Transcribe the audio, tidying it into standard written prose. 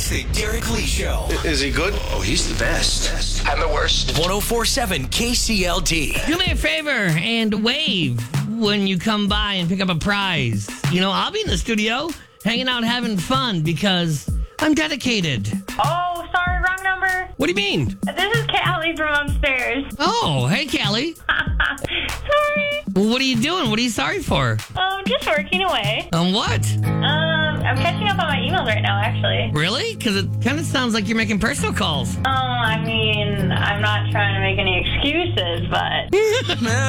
It's the Derek Lee Show. Is he good? Oh, he's the best. I'm the worst. 104.7 KCLD. Do me a favor and wave when you come by and pick up a prize. You know, I'll be in the studio hanging out having fun because I'm dedicated. Oh, sorry, wrong number. What do you mean? This is Callie from upstairs. Oh, hey, Callie. Sorry. Well, what are you doing? What are you sorry for? Just working away. On what? I'm catching up on my emails right now, actually. Really? Because it kind of sounds like you're making personal calls. I mean, I'm not trying to make any excuses, but...